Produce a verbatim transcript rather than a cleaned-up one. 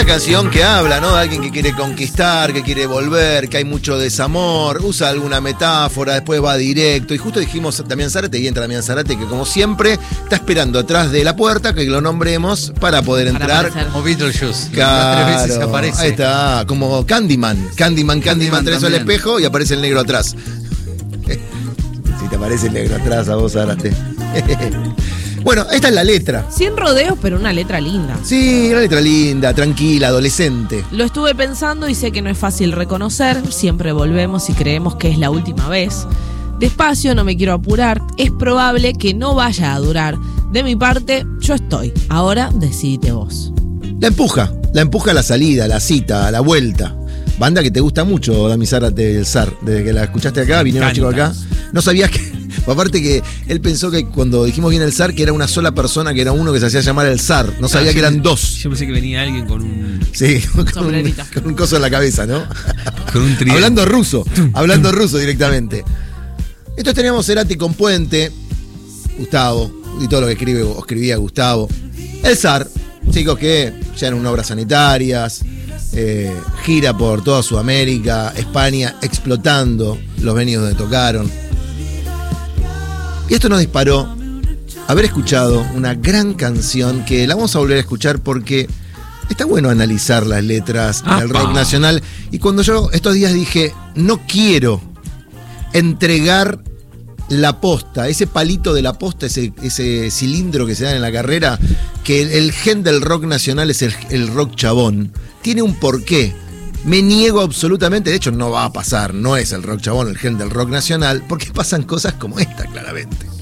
una canción que habla, ¿no? De alguien que quiere conquistar, que quiere volver, que hay mucho desamor, usa alguna metáfora, después va directo. Y justo dijimos Damián Zárate, y entra Damián Zárate, que como siempre está esperando atrás de la puerta que lo nombremos para poder entrar. Para Como Beetlejuice. Claro, Tres veces aparece. ahí está, como Candyman. Candyman, Candyman, Candyman traes al también. espejo y aparece el negro atrás. Si te aparece el negro atrás a vos, Zárate. Bueno, esta es la letra. Sin rodeos, pero una letra linda. Sí, una letra linda, tranquila, adolescente. Lo estuve pensando y sé que no es fácil reconocer. Siempre volvemos y creemos que es la última vez. Despacio, no me quiero apurar. Es probable que no vaya a durar. De mi parte, yo estoy. Ahora decidite vos. La empuja, la empuja a la salida, a la cita, a la vuelta. Banda que te gusta mucho, Dami Zárate, el Zar. Desde que la escuchaste acá, vinieron los chicos acá. No sabías que... Aparte que él pensó que cuando dijimos bien el zar, que era una sola persona, que era uno que se hacía llamar el zar. No sabía Ah, que yo- eran dos. Yo pensé que venía alguien con un, Sí, con un, Sombrerito. con un coso en la cabeza, ¿no? con un tridente. Hablando ruso, hablando ruso directamente. Entonces teníamos Cerati con Puente, Gustavo, y todo lo que escribe o escribía Gustavo. El zar, chicos que llenan unas obras sanitarias, eh, gira por toda Sudamérica, España, explotando los venidos donde tocaron. Y esto nos disparó haber escuchado una gran canción que la vamos a volver a escuchar porque está bueno analizar las letras del ¡Apa! rock nacional. Y cuando yo estos días dije, no quiero entregar la posta, ese palito de la posta, ese, ese cilindro que se da en la carrera, que el, el gen del rock nacional es el, el rock chabón, tiene un porqué. Me niego absolutamente, de hecho no va a pasar, no es el rock chabón el gen del rock nacional, porque pasan cosas como esta, claramente.